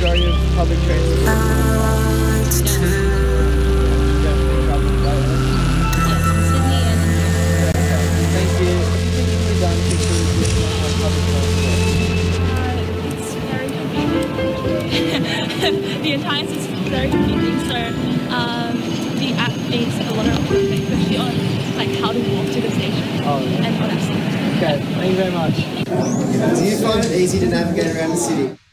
majority of public transport. Thank you. What do you think can be done to improve this on public transport? It's very confusing. The entire system is very confusing. So the app needs a lot of improvement, especially on like how to walk to the station and all that stuff. Okay, thank you very much. Do you find it easy to navigate around the city?